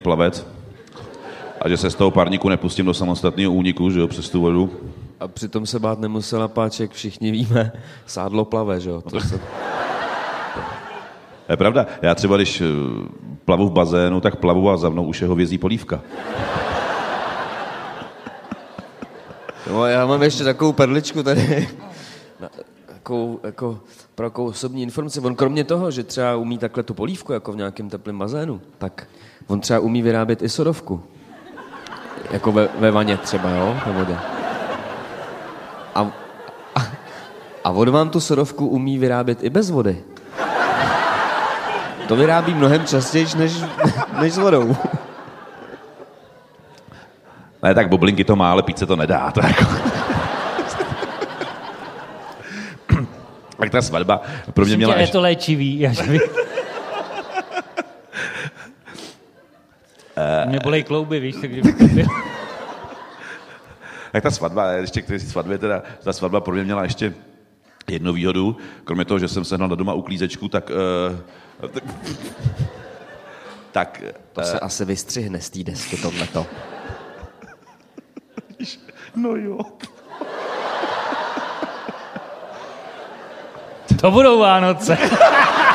plavec a že se z toho párníku nepustím do samostatného úniku, že jo, přes tu vodu. A přitom se bát nemusela, páček, všichni víme, sádlo plave, že jo. Je pravda, já třeba když plavu v bazénu, tak plavu a za mnou už je hovězí polívka. No, já mám ještě takovou perličku tady, jako pro takovou osobní informaci. On kromě toho, že třeba umí takhle tu polívku, jako v nějakém teplém bazénu, tak on třeba umí vyrábět i sodovku. Jako ve vaně třeba, jo, ve vodě. A on vám tu sodovku umí vyrábět i bez vody. To vyrábí mnohem častěji, než s vodou. Ne, tak boblinky to má, ale pít se to nedá. To jako... Tak ta svatba pro mě měla... Je to léčivý. Mě bolej klouby, víš, takže bych to byl. Tak ta svatba, ještě k té svatbě teda, ta svatba pro mě měla ještě jednu výhodu, kromě toho, že jsem sehnal na doma uklízečku, tak to se asi vystřihne z té desky, tohleto. No jo. To budou Vánoce.